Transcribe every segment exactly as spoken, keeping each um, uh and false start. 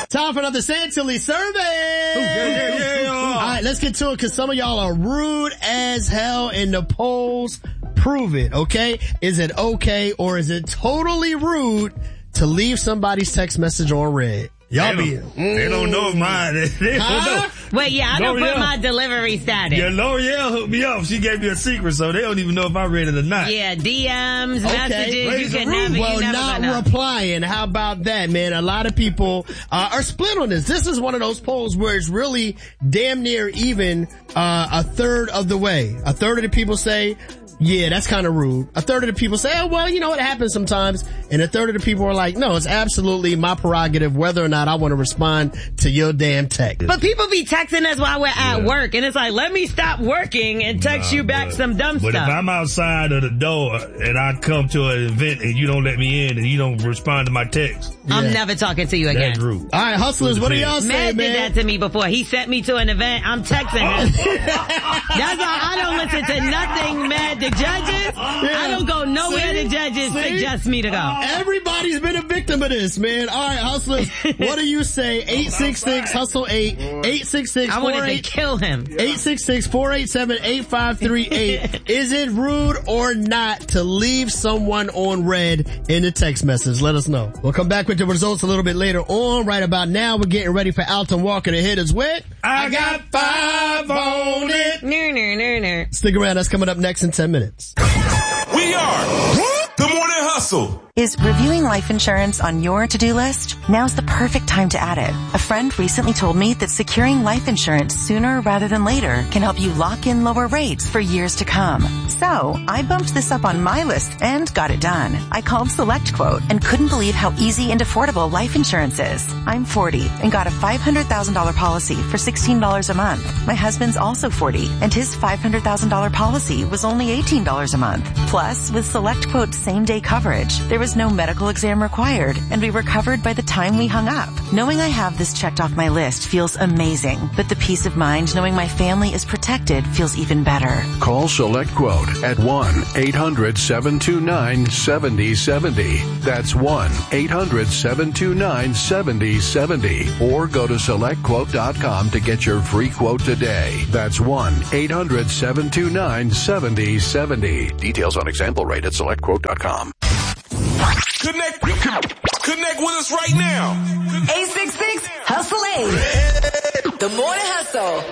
Time for another Santilly survey. Ooh, yeah, yeah, yeah. All right, let's get to it because some of y'all are rude as hell and the polls prove it, okay? Is it okay or is it totally rude to leave somebody's text message on red? Y'all they be... Don't, they don't know mine. They, they huh? don't know. Wait, yeah, I don't L'Oreal. put my delivery status. Yeah, L'Oreal hooked me up. She gave me a secret, so they don't even know if I read it or not. Yeah, D Ms, Okay. messages, Raise you the can roof. never, Well, you never not gonna know. replying. How about that, man? A lot of people uh, are split on this. This is one of those polls where it's really damn near even uh, a third of the way. A third of the people say, yeah, that's kind of rude. A third of the people say, oh, well, you know, it happens sometimes. And a third of the people are like, no, it's absolutely my prerogative whether or not I want to respond to your damn text. But people be texting us while we're at Yeah. work, and it's like, let me stop working and text Nah, you back but- some dumb But stuff. if I'm outside of the door and I come to an event and you don't let me in and you don't respond to my text, I'm Yeah. never talking to you again. that's rude. All right, hustlers, what do y'all say, Matt man? did that to me before. He sent me to an event. I'm texting him. That's why I don't listen to nothing, Matt. The judges, I don't go nowhere See? the judges See? suggest me to go. Everybody's been a victim of this, man. All right, hustlers, what do you say? eight six six, hustle eight, eight six six, I four wanted to eight, kill him. eight six six, four eight seven, eight five three eight. Is it rude or not to leave someone on red in a text message? Let us know. We'll come back with the results a little bit later on. Right about now, we're getting ready for Alton Walker to hit us with I got five on it. No, no, no, no. Stick around, that's coming up next in ten minutes. We are the Morning Hustle. Is reviewing life insurance on your to-do list? Now's the perfect time to add it. A friend recently told me that securing life insurance sooner rather than later can help you lock in lower rates for years to come. So, I bumped this up on my list and got it done. I called SelectQuote and couldn't believe how easy and affordable life insurance is. I'm forty and got a five hundred thousand dollars policy for sixteen dollars a month. My husband's also forty and his five hundred thousand dollars policy was only eighteen dollars a month. Plus, with SelectQuote's same-day coverage, there was no medical exam required, and we were covered by the time we hung up. Knowing I have this checked off my list feels amazing, but the peace of mind knowing my family is protected feels even better. Call SelectQuote at one eight hundred seven two nine seven zero seven zero. That's one eight hundred seven two nine seven zero seven zero. Or go to select quote dot com to get your free quote today. That's one eight hundred seven two nine seven zero seven zero. Details on example rate at select quote dot com. Connect, connect with us right now. eight six six, hustle eight. The Morning Hustle.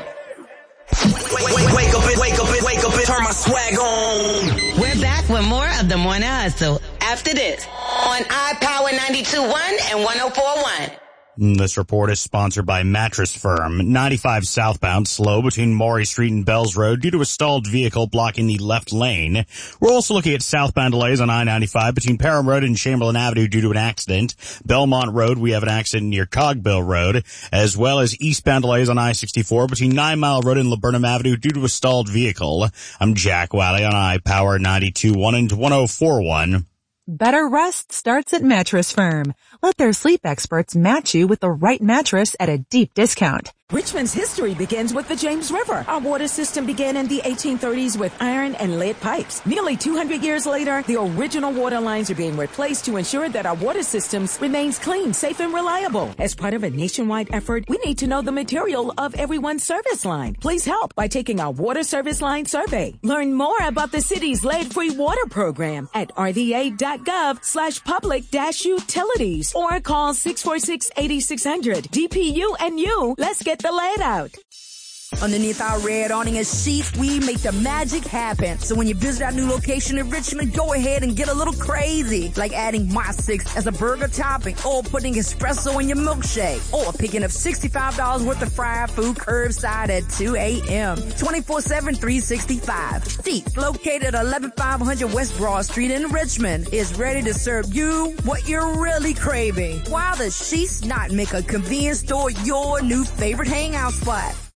Wake, wake, wake up, wake up, wake up, turn my swag on. We're back with more of the Morning Hustle after this on iPower ninety-two point one and one oh four point one. This report is sponsored by Mattress Firm. ninety-five southbound, slow between Maury Street and Bells Road due to a stalled vehicle blocking the left lane. We're also looking at southbound delays on I ninety-five between Parham Road and Chamberlain Avenue due to an accident. Belmont Road, we have an accident near Cogbill Road, as well as eastbound delays on I sixty-four between Nine Mile Road and Laburnum Avenue due to a stalled vehicle. I'm Jack Wally on iPower ninety-two point one and one oh four point one. Better rest starts at Mattress Firm. Let their sleep experts match you with the right mattress at a deep discount. Richmond's history begins with the James River. Our water system began in the eighteen thirties with iron and lead pipes. Nearly two hundred years later, the original water lines are being replaced to ensure that our water systems remains clean, safe, and reliable. As part of a nationwide effort, we need to know the material of everyone's service line. Please help by taking our water service line survey. Learn more about the city's lead-free water program at r v a dot gov slash public dash utilities or call six four six, eight six zero zero. D P U and you, let's get the lead out. Underneath our red awning and sheets, we make the magic happen. So when you visit our new location in Richmond, go ahead and get a little crazy. Like adding My Six as a burger topping, or putting espresso in your milkshake, or picking up sixty-five dollars worth of fried food curbside at two a.m. twenty-four seven, three sixty-five. Sheets, located at eleven five hundred West Broad Street in Richmond, is ready to serve you what you're really craving. While the Sheets Not make a convenience store your new favorite hangout spot.